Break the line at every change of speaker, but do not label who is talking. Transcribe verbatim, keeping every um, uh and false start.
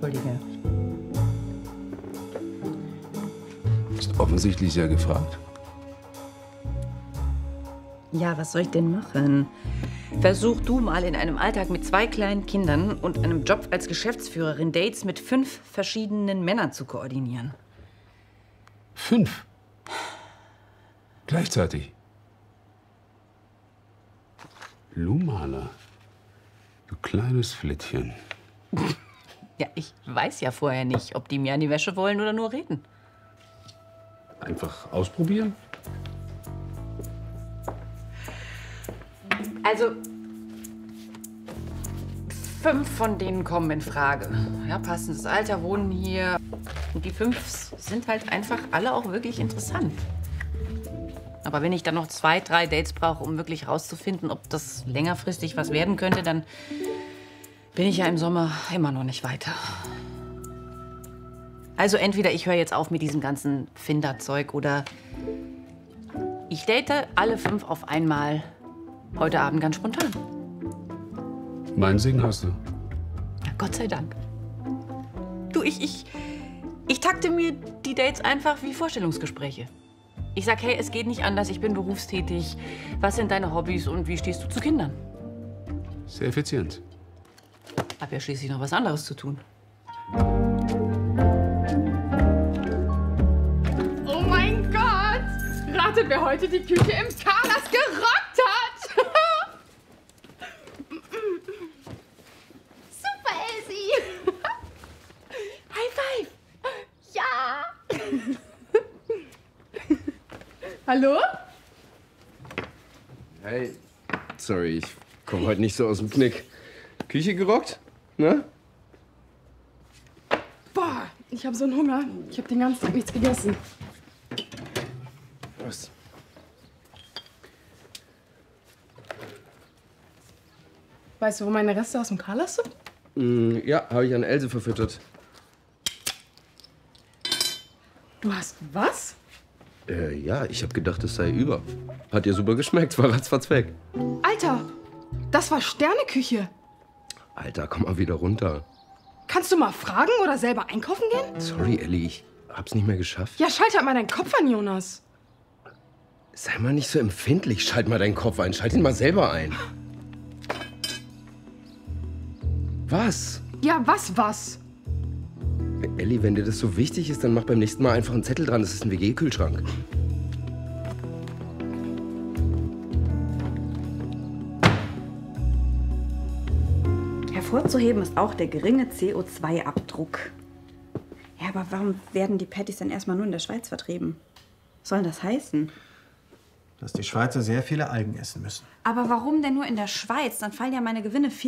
Entschuldige.
Ist offensichtlich sehr gefragt.
Ja, was soll ich denn machen? Versuch du mal in einem Alltag mit zwei kleinen Kindern und einem Job als Geschäftsführerin Dates mit fünf verschiedenen Männern zu koordinieren.
Fünf? Gleichzeitig? Lumana, du kleines Flittchen.
Ja, ich weiß ja vorher nicht, ob die mir an die Wäsche wollen oder nur reden.
Einfach ausprobieren?
Also, fünf von denen kommen in Frage. Ja, passendes Alter, wohnen hier. Und die fünf sind halt einfach alle auch wirklich interessant. Aber wenn ich dann noch zwei, drei Dates brauche, um wirklich rauszufinden, ob das längerfristig was werden könnte, dann bin ich ja im Sommer immer noch nicht weiter. Also entweder ich höre jetzt auf mit diesem ganzen Finderzeug oder ich date alle fünf auf einmal heute Abend ganz spontan.
Meinen Segen hast du.
Ja, Gott sei Dank. Du, ich, ich, ich takte mir die Dates einfach wie Vorstellungsgespräche. Ich sag, hey, es geht nicht anders, ich bin berufstätig. Was sind deine Hobbys und wie stehst du zu Kindern?
Sehr effizient.
Hab ja schließlich noch was anderes zu tun.
Oh mein Gott! Ratet, wer heute die Küche im Carlas gerockt hat! Super, Elsie! High five! Ja! Hallo?
Hey, sorry, ich komme heute nicht so aus dem Knick. Küche gerockt? Ne?
Boah, ich habe so einen Hunger. Ich habe den ganzen Tag nichts gegessen.
Was?
Weißt du, wo meine Reste aus dem Carlas sind?
Mm, ja, habe ich an Else verfüttert.
Du hast was?
Äh, ja, ich habe gedacht, es sei über. Hat dir super geschmeckt, war ratzfatz weg.
Alter, das war Sterneküche.
Alter, komm mal wieder runter.
Kannst du mal fragen oder selber einkaufen gehen?
Sorry, Ellie, ich hab's nicht mehr geschafft.
Ja, schalt halt mal deinen Kopf an, Jonas.
Sei mal nicht so empfindlich. Schalt mal deinen Kopf ein. Schalt ihn mal selber ein. Was?
Ja, was, was?
Ellie, wenn dir das so wichtig ist, dann mach beim nächsten Mal einfach einen Zettel dran. Das ist ein W G-Kühlschrank.
Hervorzuheben ist auch der geringe C O zwei Abdruck. Ja, aber warum werden die Patties denn erstmal nur in der Schweiz vertrieben? Was soll denn das heißen?
Dass die Schweizer sehr viele Algen essen müssen.
Aber warum denn nur in der Schweiz? Dann fallen ja meine Gewinne viel